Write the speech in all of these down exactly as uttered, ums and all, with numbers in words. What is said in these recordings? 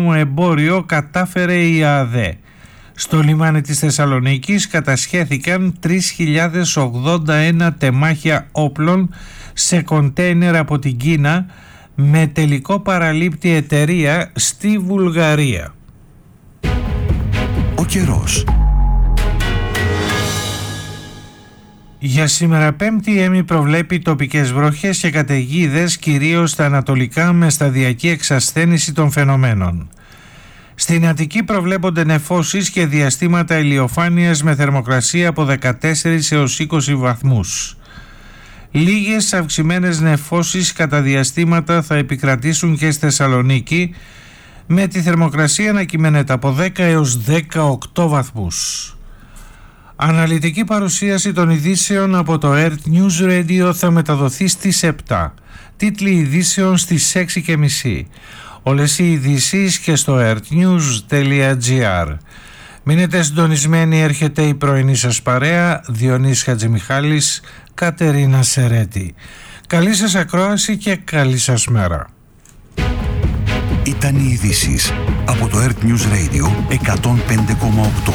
παράνομο εμπόριο κατάφερε η ΑΔΕ. Στο λιμάνι της Θεσσαλονίκης κατασχέθηκαν τρεις χιλιάδες ογδόντα ένα τεμάχια όπλων σε κοντέινερ από την Κίνα, με τελικό παραλήπτη εταιρεία στη Βουλγαρία. Ο καιρός. Για σήμερα Πέμπτη η ΕΜΗ προβλέπει τοπικές βροχές και καταιγίδες, κυρίως στα ανατολικά, με σταδιακή εξασθένηση των φαινομένων. Στην Αττική προβλέπονται νεφώσεις και διαστήματα ηλιοφάνειας με θερμοκρασία από δεκατέσσερις έως είκοσι βαθμούς. Λίγες αυξημένες νεφώσεις κατά διαστήματα θα επικρατήσουν και στη Θεσσαλονίκη, με τη θερμοκρασία να κυμαίνεται από δέκα έως δεκαοκτώ βαθμούς. Αναλυτική παρουσίαση των ειδήσεων από το Earth News Radio θα μεταδοθεί στις επτά. Τίτλοι ειδήσεων στις έξι και μισή. Όλες οι ειδήσεις και στο earthnews τελεία gr. Μείνετε συντονισμένοι, έρχεται η πρωινή σας παρέα. Διονύσης Χατζημιχάλης, Κατερίνα Σερέτη. Καλή σας ακρόαση και καλή σας μέρα. Ήταν οι ειδήσεις από το Earth News Radio εκατόν πέντε κόμμα οκτώ.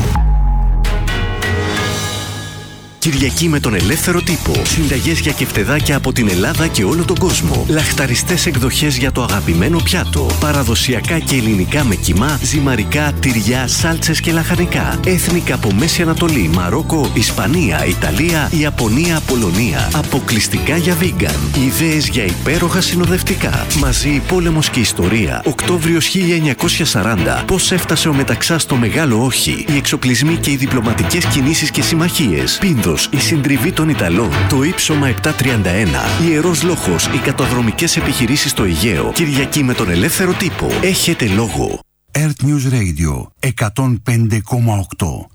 Κυριακή με τον ελεύθερο τύπο. Συνταγές για κεφτεδάκια από την Ελλάδα και όλο τον κόσμο. Λαχταριστές εκδοχές για το αγαπημένο πιάτο. Παραδοσιακά και ελληνικά με κιμά, ζυμαρικά, τυριά, σάλτσες και λαχανικά. Έθνικα από Μέση Ανατολή, Μαρόκο, Ισπανία, Ιταλία, Ιαπωνία, Πολωνία. Αποκλειστικά για vegan. Ιδέες για υπέροχα συνοδευτικά. Μαζί πόλεμος και ιστορία. Οκτώβριος χίλια εννιακόσια σαράντα. Πώς έφτασε ο Μεταξάς στο μεγάλο όχι. Οι εξοπλισμοί και οι διπλωματικές κινήσεις και συμμαχίες. Πίνδος. Η συντριβή των Ιταλών, το ύψωμα επτακόσια τριάντα ένα, Ιερός Λόχος, οι καταδρομικές επιχειρήσεις στο Αιγαίο. Κυριακή με τον ελεύθερο τύπο. Έχετε λόγο. Earth News Radio εκατόν πέντε κόμμα οκτώ.